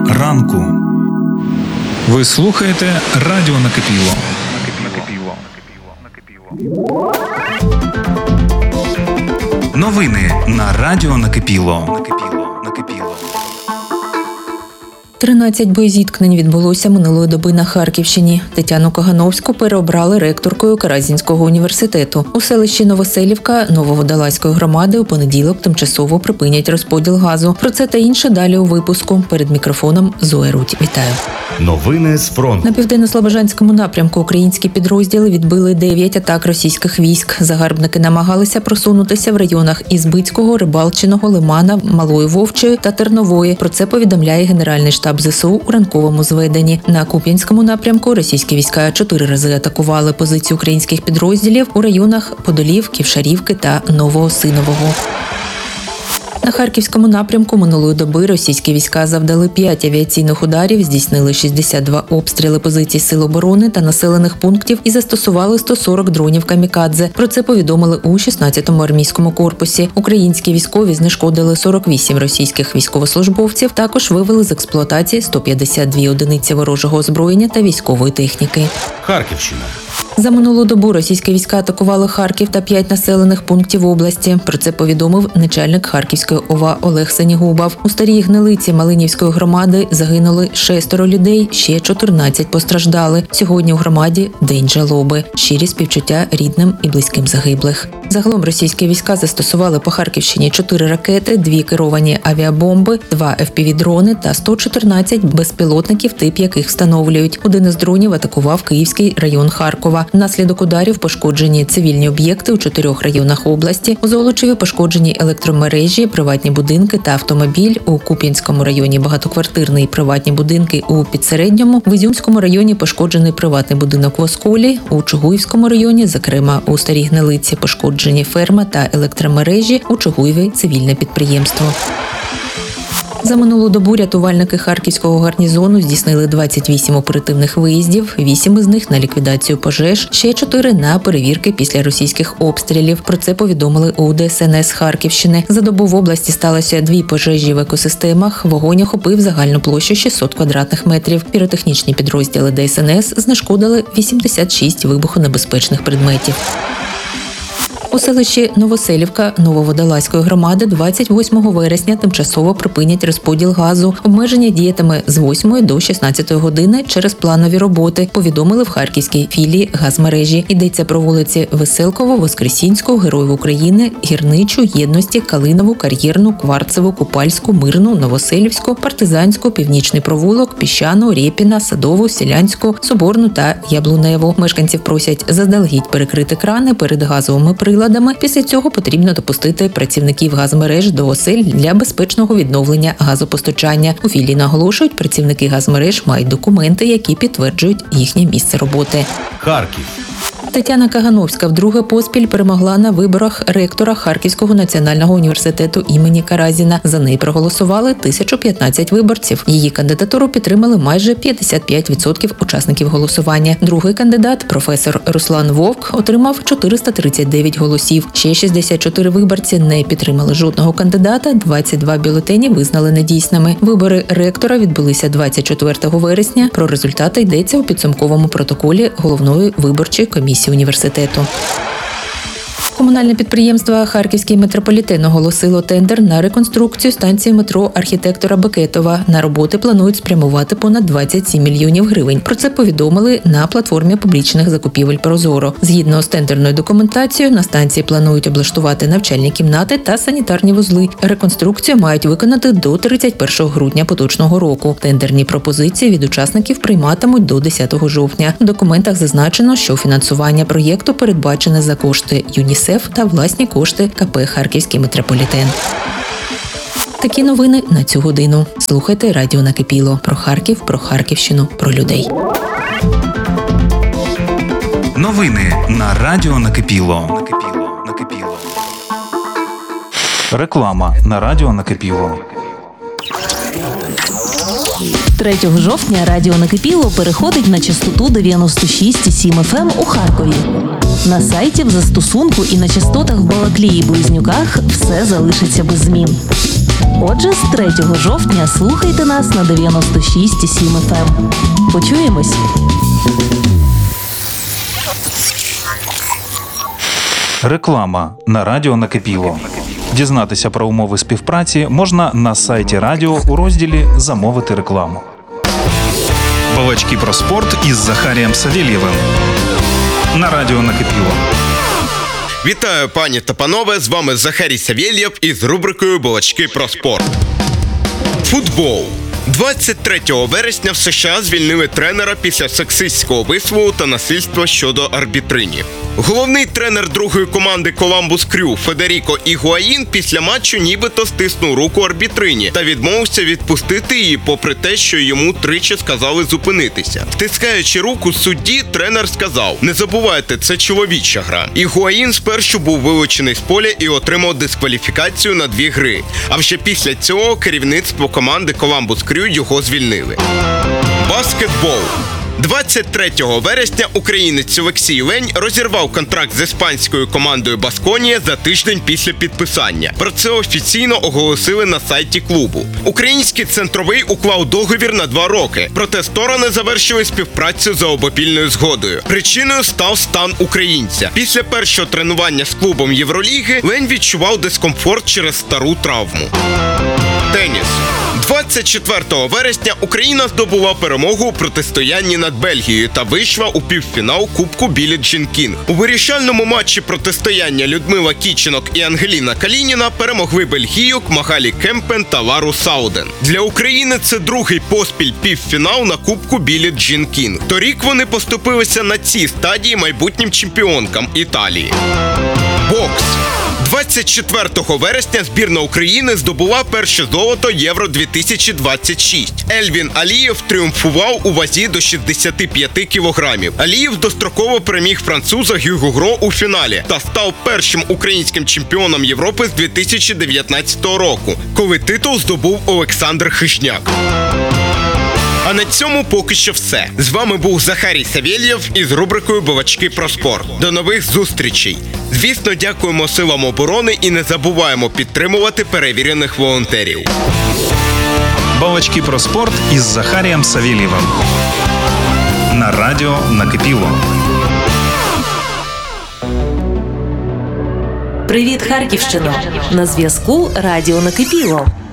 ранку. Ви слухаєте Радіо Накипіло. Новини на Радіо Накипіло. 13 боєзіткнень відбулося минулої доби на Харківщині. Тетяну Кагановську переобрали ректоркою Каразінського університету. У селищі Новоселівка Нововодолазької громади у понеділок тимчасово припинять розподіл газу. Про це та інше далі у випуску. Перед мікрофоном Зоя Рудь. Вітаю. Новини з фронту. На південно-слобожанському напрямку українські підрозділи відбили 9 атак російських військ. Загарбники намагалися просунутися в районах Ізбицького, Рибалчиного, Лимана, Малої Вовчої та Тернової. Про це повідомляє Генеральний штаб ЗСУ у ранковому зведенні. На Куп'янському напрямку російські війська 4 рази атакували позиції українських підрозділів у районах Подолів, Ківшарівки та Новоосинового. На Харківському напрямку минулої доби російські війська завдали 5 авіаційних ударів, здійснили 62 обстріли позицій сил оборони та населених пунктів і застосували 140 дронів камікадзе. Про це повідомили у 16-му армійському корпусі. Українські військові знешкодили 48 російських військовослужбовців, також вивели з експлуатації 152 одиниці ворожого озброєння та військової техніки. Харківщина. За минулу добу російські війська атакували Харків та 5 населених пунктів області. Про це повідомив начальник Харківської ОВА Олег Сенігубов. У Старій Гнилиці Малинівської громади загинули 6 людей, ще 14 постраждали. Сьогодні у громаді День жалоби. Щирі співчуття рідним і близьким загиблих. Загалом російські війська застосували по Харківщині 4 ракети, 2 керовані авіабомби, 2 FPV-дрони та 114 безпілотників, тип яких встановлюють. Один із дронів атакував Київський район Харкова. Внаслідок ударів пошкоджені цивільні об'єкти у 4 районах області. У Золочеві пошкоджені електромережі, приватні будинки та автомобіль. У Куп'янському районі багатоквартирні приватні будинки у Підсередньому. В Ізюмському районі пошкоджений приватний будинок в Осколі. У Чугуївському районі, зокрема у Старій Гнилиці, пошкоджені ферма та електромережі. У Чугуєві цивільне підприємство. За минулу добу рятувальники Харківського гарнізону здійснили 28 оперативних виїздів, 8 із них на ліквідацію пожеж, ще 4 на перевірки після російських обстрілів. Про це повідомили у ДСНС Харківщини. За добу в області сталося 2 пожежі в екосистемах. Вогонь охопив загальну площу 600 квадратних метрів. Піротехнічні підрозділи ДСНС знешкодили 86 вибухонебезпечних предметів. У селищі Новоселівка Нововодолазької громади 28 вересня тимчасово припинять розподіл газу. Обмеження діятиме з 8 до 16 години через планові роботи, повідомили в харківській філії газмережі. Йдеться про вулиці Веселкову, Воскресінську, Героїв України, Гірничу, Єдності, Калинову, Кар'єрну, Кварцеву, Купальську, Мирну, Новоселівську, Партизанську, Північний провулок, Піщану, Рєпіна, Садову, Селянську, Соборну та Яблуневу. Мешканців просять заздалегідь перекрити крани перед газовими приладами. Після цього потрібно допустити працівників газмереж до осель для безпечного відновлення газопостачання. У філії наголошують, працівники газмереж мають документи, які підтверджують їхнє місце роботи. Харків. Тетяна Кагановська вдруге поспіль перемогла на виборах ректора Харківського національного університету імені Каразіна. За неї проголосували 1015 виборців. Її кандидатуру підтримали майже 55% учасників голосування. Другий кандидат, професор Руслан Вовк, отримав 439 голосів. Ще 64 виборці не підтримали жодного кандидата, 22 бюлетені визнали недійсними. Вибори ректора відбулися 24 вересня. Про результати йдеться у підсумковому протоколі головної виборчої комісії університету. Комунальне підприємство «Харківський метрополітен» оголосило тендер на реконструкцію станції метро архітектора Бекетова. На роботи планують спрямувати понад 27 мільйонів гривень. Про це повідомили на платформі публічних закупівель «Прозоро». Згідно з тендерною документацією, на станції планують облаштувати навчальні кімнати та санітарні вузли. Реконструкцію мають виконати до 31 грудня поточного року. Тендерні пропозиції від учасників прийматимуть до 10 жовтня. В документах зазначено, що фінансування проєкту передбачене за кошти ЮНІСЕФ та власні кошти КП «Харківський метрополітен». Такі новини на цю годину. Слухайте Радіо Накипіло. Про Харків, про Харківщину, про людей. Новини на Радіо Накипіло. Реклама на Радіо Накипіло. 3 жовтня Радіо Накипіло переходить на частоту 96,7 FM у Харкові. На сайті, в застосунку і на частотах в Балаклії і Близнюках все залишиться без змін. Отже, з 3 жовтня слухайте нас на 96,7 FM. Почуємось! Реклама на радіо Накипіло. Дізнатися про умови співпраці можна на сайті радіо у розділі «Замовити рекламу». Балачки про спорт із Захарієм Савєлєвим на радіо Накипіло. Вітаю, пані та панове, з вами Захарій Савєлєв із рубрикою «Балачки про спорт». Футбол. 23 вересня в США звільнили тренера після сексистського вислову та насильства щодо арбітрині. Головний тренер другої команди Коламбус Крю Федеріко Ігуаїн після матчу нібито стиснув руку арбітрині та відмовився відпустити її, попри те, що йому тричі сказали зупинитися. Стискаючи руку судді, тренер сказав: «Не забувайте, це чоловіча гра». Ігуаїн спершу був вилучений з поля і отримав дискваліфікацію на 2 гри. А вже після цього керівництво команди Коламбус Крю його звільнили. Баскетбол. 23 вересня українець Олексій Лень розірвав контракт з іспанською командою Басконія за тиждень після підписання. Про це офіційно оголосили на сайті клубу. Український центровий уклав договір на 2 роки, проте сторони завершили співпрацю за обопільною згодою. Причиною став стан українця. Після першого тренування з клубом Євроліги Лень відчував дискомфорт через стару травму. Теніс. 24 вересня Україна здобула перемогу у протистоянні над Бельгією та вийшла у півфінал Кубку Біллі Джін Кінг. У вирішальному матчі протистояння Людмила Кіченок і Ангеліна Калініна перемогли бельгійок Магалі Кемпен та Лару Сауден. Для України це другий поспіль півфінал на Кубку Біллі Джін Кінг. Торік вони поступилися на цій стадії майбутнім чемпіонкам Італії. Бокс. 24 вересня збірна України здобула перше золото Євро-2026. Ельвін Алієв тріумфував у вазі до 65 кілограмів. Алієв достроково переміг француза Гюго Гро у фіналі та став першим українським чемпіоном Європи з 2019 року, коли титул здобув Олександр Хижняк. А на цьому поки що все. З вами був Захарій Савєлєв із рубрикою «Балачки про спорт». До нових зустрічей. Звісно, дякуємо силам оборони і не забуваємо підтримувати перевірених волонтерів. Балачки про спорт із Захарієм Савєлєвим на радіо Накипіло. Привіт, Харківщино! На зв'язку Радіо Накипіло.